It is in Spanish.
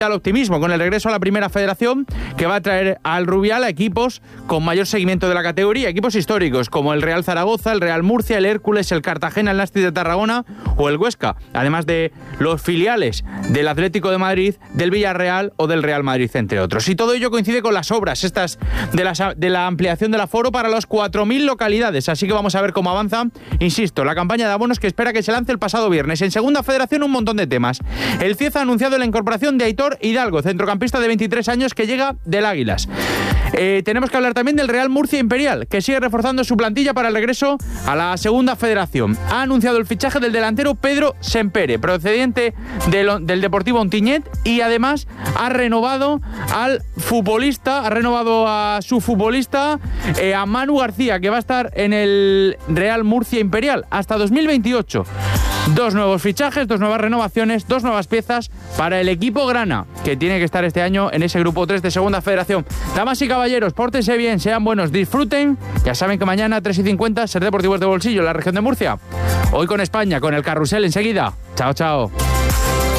al optimismo con el regreso a la primera federación, que va a traer al Rubial a equipos con mayor seguimiento de la categoría, equipos históricos como el Real Zaragoza, el Real Murcia, el Hércules, el Cartagena, el Nasti de Tarragona o el Huesca, además de los filiales del Atlético de Madrid, del Villarreal o del Real Madrid, entre otros. Y todo ello coincide con las obras estas de la ampliación del aforo para las 4.000 localidades, así que vamos a ver cómo avanza, insisto, la campaña de abonos que espera que se lance el pasado viernes. En segunda federación, un montón de temas. El Cieza ha anunciado la incorporación de Aitor Hidalgo, centrocampista de 23 años que llega del Águilas. Tenemos que hablar también del Real Murcia Imperial, que sigue reforzando su plantilla para el regreso a la segunda federación. Ha anunciado el fichaje del delantero Pedro Sempere, procedente del Deportivo Ontinyent, y además ha renovado a su futbolista, a Manu García, que va a estar en el Real Murcia Imperial hasta 2028. 2 nuevos fichajes, 2 nuevas renovaciones, 2 nuevas piezas para el equipo grana, que tiene que estar este año en ese grupo 3 de segunda federación. Damas y caballeros, pórtense bien, sean buenos, disfruten. Ya saben que mañana 3:50, Ser Deportivos de Bolsillo, en la región de Murcia. Hoy con España, con el carrusel enseguida. Chao, chao.